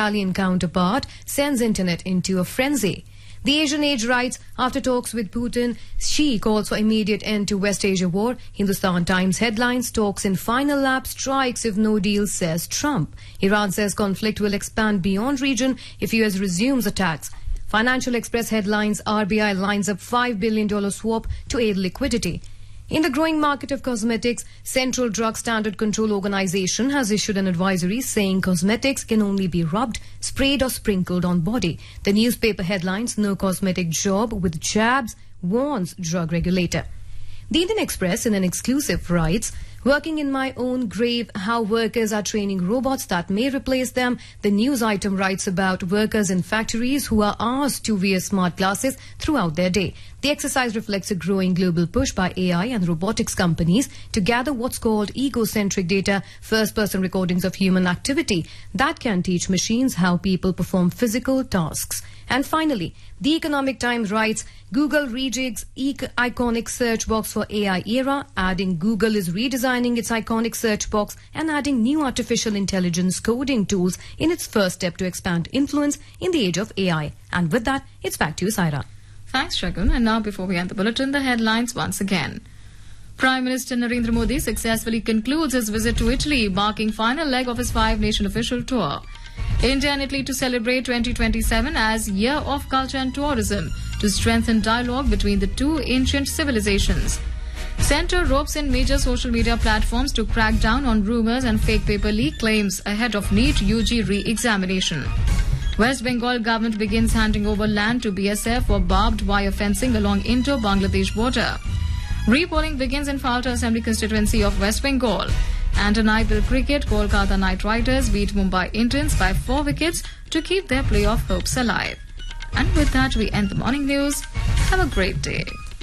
Italian counterpart sends internet into a frenzy. The Asian age writes, after talks with Putin, Xi calls for immediate end to West Asia war. Hindustan Times headlines, talks in final lap, strikes if no deal, says Trump. Iran says conflict will expand beyond region if US resumes attacks. Financial Express headlines, RBI lines up $5 billion swap to aid liquidity. In the growing market of cosmetics, Central Drug Standard Control Organization has issued an advisory saying cosmetics can only be rubbed, sprayed or sprinkled on body. The newspaper headlines, no cosmetic job with jabs, warns drug regulator. The Indian Express in an exclusive writes, working in my own grave, how workers are training robots that may replace them. The news item writes about workers in factories who are asked to wear smart glasses throughout their day. The exercise reflects a growing global push by AI and robotics companies to gather what's called egocentric data, first-person recordings of human activity that can teach machines how people perform physical tasks. And finally, The Economic Times writes, Google rejigs iconic search box for AI era, adding Google is redesigning its iconic search box and adding new artificial intelligence coding tools in its first step to expand influence in the age of AI. And with that, it's back to you, Saira. Thanks, Shagun. And now, before we end the bulletin, the headlines once again. Prime Minister Narendra Modi successfully concludes his visit to Italy, marking final leg of his 5-nation official tour. India and Italy to celebrate 2027 as Year of Culture and Tourism to strengthen dialogue between the two ancient civilizations. Centre ropes in major social media platforms to crack down on rumours and fake paper leak claims ahead of NEET UG re-examination. West Bengal government begins handing over land to BSF for barbed wire fencing along Indo-Bangladesh border. Repolling begins in Falta Assembly constituency of West Bengal. And in IPL cricket, Kolkata Knight Riders beat Mumbai Indians by 4 wickets to keep their playoff hopes alive. And with that, we end the morning news. Have a great day.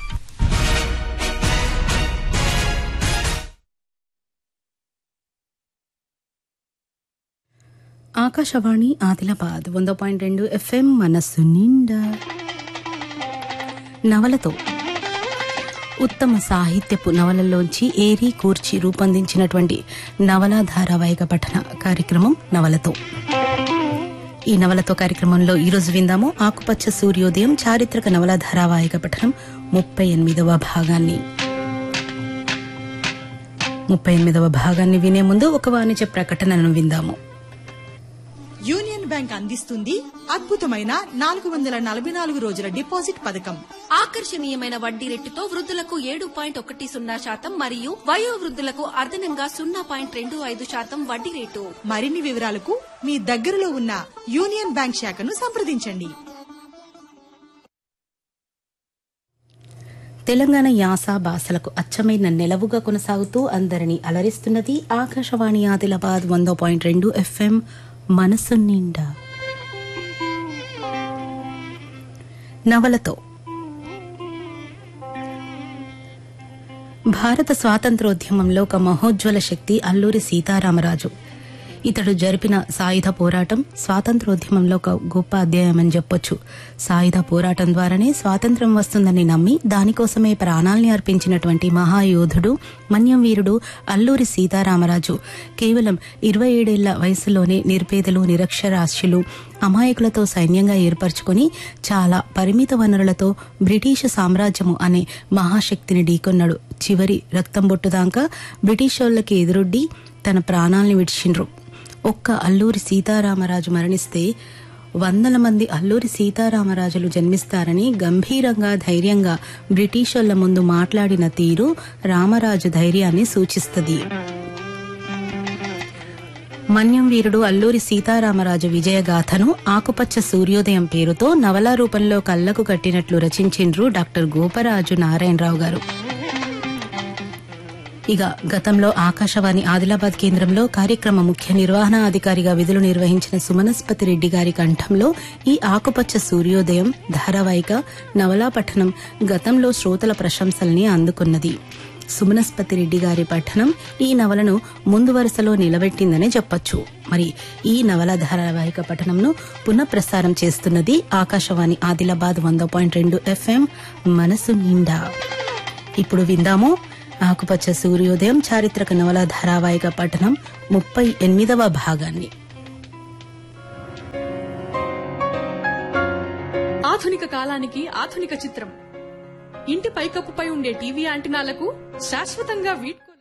Akashvani Adilabad 100.2 FM మనస్సు నిండా నవలతో ఉత్తమ సాహిత్యపు నవలల్లోంచి ఏరి కూర్చి రూపొందించినటువంటి నవలా ధారావాహిక పఠన కార్యక్రమం నవలతో. ఈ నవలతో కార్యక్రమంలో ఈరోజు విందాము ఆకుపచ్చ సూర్యోదయం చారిత్రక నవలా ధారావాహిక పఠనం 38వ భాగాన్ని. 38వ భాగాన్ని వినే ముందు ఒక వాణిజ్య ప్రకటనను విందాము. యూనియన్ బ్యాంక్ అందిస్తుంది అద్భుతమైన 444 రోజుల డిపాజిట్ పథకం. ఆకర్షణీయమైన వడ్డీ రేటుతో వృద్ధులకు 7.10% మరియు వయో వృద్ధులకు అదనంగా 0.25% వడ్డీ రేటు. మరిన్ని వివరాలకు మీ దగ్గరలో ఉన్న యూనియన్ బ్యాంక్ శాఖను సంప్రదించండి. తెలంగాణ యాస భాషలకు అచ్చమైన నెలవుగా కొనసాగుతూ అందరినీ అలరిస్తున్నది ఆకాశవాణి ఆదిలాబాద్ 100.2 FM మనసు నిండా నవలతో. భారత స్వాతంత్రోద్యమంలో ఒక మహోజ్వల శక్తి అల్లూరి సీతారామరాజు. ఇతడు జరిపిన సాయుధ పోరాటం స్వాతంత్రోద్యమంలో ఒక గొప్ప అధ్యాయమని చెప్పొచ్చు. సాయుధ పోరాటం ద్వారానే స్వాతంత్ర్యం వస్తుందని నమ్మి దానికోసమే ప్రాణాల్ని అర్పించినటువంటి మహాయోధుడు మన్యం వీరుడు అల్లూరి సీతారామరాజు కేవలం 27 ఏళ్ల వయసులోనే నిర్పేదలు నిరక్షరాస్యులు అమాయకులతో సైన్యంగా ఏర్పరచుకుని చాలా పరిమిత వనరులతో బ్రిటిష్ సామ్రాజ్యము అనే మహాశక్తిని ఢీకొన్నాడు. చివరి రక్తం బొట్టుదాకా బ్రిటిషోళ్లకి ఎదురొడ్డి తన ప్రాణాల్ని విడిచిండ్రు. ఒక్క అల్లూరి సీతారామరాజు మరణిస్తే 100 మంది అల్లూరి సీతారామరాజులు జన్మిస్తారని గంభీరంగా ధైర్యంగా బ్రిటిషోళ్ల ముందు మాట్లాడిన తీరు రామరాజు ధైర్యాన్ని సూచిస్తుంది. మన్యం వీరుడు అల్లూరి సీతారామరాజు విజయగాథను ఆకుపచ్చ సూర్యోదయం పేరుతో నవలా రూపంలో కళ్లకు కట్టినట్లు రచించిండ్రు డాక్టర్ గోపరాజు నారాయణరావు గారు. ఇక గతంలో ఆకాశవాణి ఆదిలాబాద్ కేంద్రంలో కార్యక్రమ ముఖ్య నిర్వహణ అధికారిగా విధులు నిర్వహించిన సుమనస్పతి రెడ్డి గారి కంఠంలో ఈ ఆకుపచ్చ సూర్యోదయం ధారావాహిక నవలా పఠనం గతంలో శ్రోతల ప్రశంసల్ని అందుకున్నది. సుమనస్పతి రెడ్డి గారి పఠనం ఈ నవలను ముందు వరుసలో నిలబెట్టిందనే చెప్పొచ్చు. మరి ఈ నవల ధారావాహిక పఠనంను పునఃప్రసారం చేస్తున్నది ఆకాశవాణి ఆదిలాబాద్ 100.2 FM మనసు నిండా. ఇప్పుడు విందాము ఆకుపచ్చ సూర్యోదయం చారిత్రక నవల ధారావాహిక పఠనం 38వ భాగాన్ని. ఆధునిక కాలానికి ఆధునిక చిత్రం. ఇంటి పైకప్పుపై ఉండే టీవీ యాంటినాలకు శాశ్వతంగా వీట్